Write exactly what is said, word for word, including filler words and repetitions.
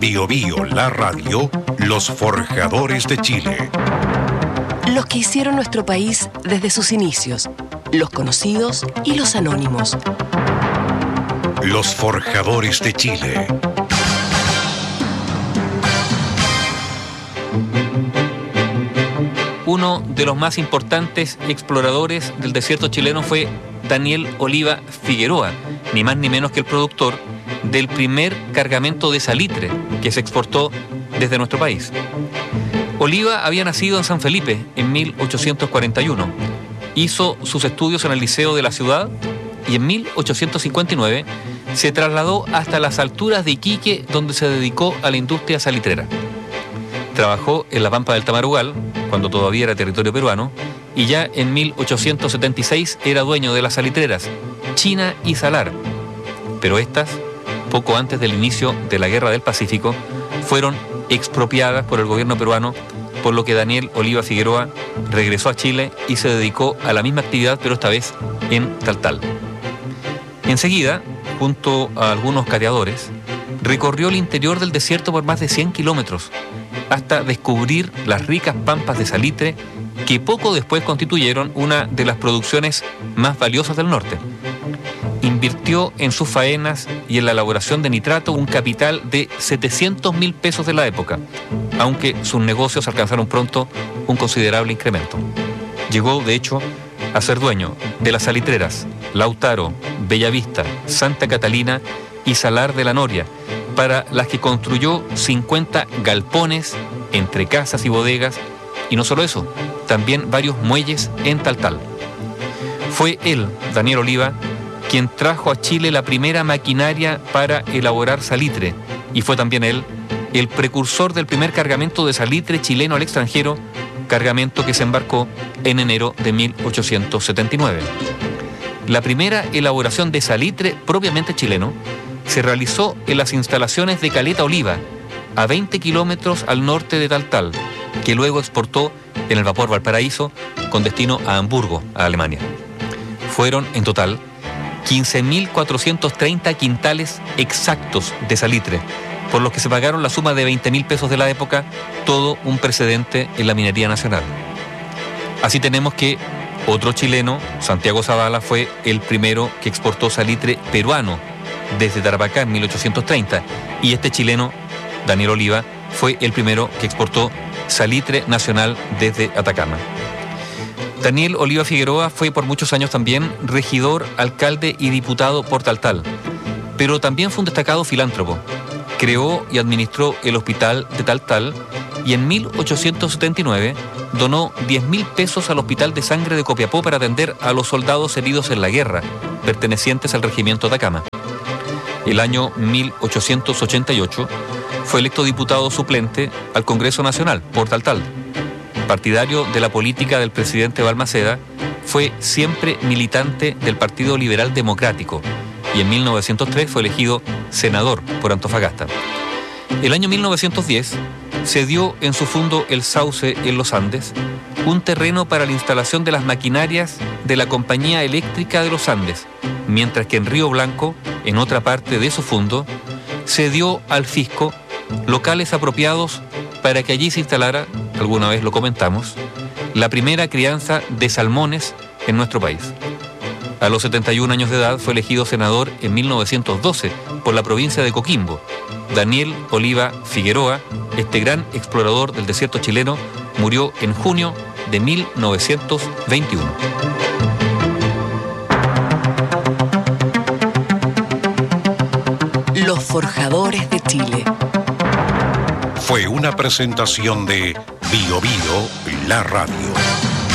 Bio Bio, la radio, los forjadores de Chile. Los que hicieron nuestro país desde sus inicios, los conocidos y los anónimos. Los forjadores de Chile. Uno de los más importantes exploradores del desierto chileno fue Daniel Oliva Figueroa, ni más ni menos que el productor del primer cargamento de salitre que se exportó desde nuestro país. Oliva había nacido en San Felipe en mil ochocientos cuarenta y uno. Hizo sus estudios en el Liceo de la ciudad y en mil ochocientos cincuenta y nueve se trasladó hasta las alturas de Iquique, donde se dedicó a la industria salitrera. Trabajó en la Pampa del Tamarugal, cuando todavía era territorio peruano, y ya en mil ochocientos setenta y seis era dueño de las salitreras China y Salar. Pero estas, poco antes del inicio de la Guerra del Pacífico, fueron expropiadas por el gobierno peruano, por lo que Daniel Oliva Figueroa regresó a Chile y se dedicó a la misma actividad, pero esta vez en Taltal. Enseguida, junto a algunos cateadores, recorrió el interior del desierto por más de cien kilómetros, hasta descubrir las ricas pampas de salitre que poco después constituyeron una de las producciones más valiosas del norte. Invirtió en sus faenas y en la elaboración de nitrato un capital de setecientos mil pesos de la época, aunque sus negocios alcanzaron pronto un considerable incremento. Llegó, de hecho, a ser dueño de las salitreras Lautaro, Bellavista, Santa Catalina y Salar de la Noria, para las que construyó cincuenta galpones entre casas y bodegas, y no solo eso, también varios muelles en Taltal. Fue él, Daniel Oliva, quien trajo a Chile la primera maquinaria para elaborar salitre, y fue también él el precursor del primer cargamento de salitre chileno al extranjero, cargamento que se embarcó en enero de mil ochocientos setenta y nueve. La primera elaboración de salitre propiamente chileno se realizó en las instalaciones de Caleta Oliva, a veinte kilómetros al norte de Taltal, que luego exportó en el vapor Valparaíso con destino a Hamburgo, a Alemania. Fueron en total quince mil cuatrocientos treinta quintales exactos de salitre, por los que se pagaron la suma de veinte mil pesos de la época, todo un precedente en la minería nacional. Así tenemos que otro chileno, Santiago Zavala, fue el primero que exportó salitre peruano desde Tarapacá en mil ochocientos treinta, y este chileno, Daniel Oliva, fue el primero que exportó salitre nacional desde Atacama. Daniel Oliva Figueroa fue por muchos años también regidor, alcalde y diputado por Taltal, pero también fue un destacado filántropo. Creó y administró el hospital de Taltal y en mil ochocientos setenta y nueve donó diez mil pesos al Hospital de Sangre de Copiapó para atender a los soldados heridos en la guerra, pertenecientes al regimiento Atacama. El año mil ochocientos ochenta y ocho fue electo diputado suplente al Congreso Nacional por Taltal. Partidario de la política del presidente Balmaceda, fue siempre militante del Partido Liberal Democrático y en mil novecientos tres fue elegido senador por Antofagasta. El año mil novecientos diez se dio en su fundo El Sauce en los Andes un terreno para la instalación de las maquinarias de la Compañía Eléctrica de los Andes, mientras que en Río Blanco, en otra parte de su fundo, se dio al fisco locales apropiados para que allí se instalara, alguna vez lo comentamos, la primera crianza de salmones en nuestro país. A los setenta y un años de edad fue elegido senador en mil novecientos doce por la provincia de Coquimbo. Daniel Oliva Figueroa, este gran explorador del desierto chileno, murió en junio de mil novecientos veintiuno. Los forjadores de Chile. Fue una presentación de Bio Bio, la radio.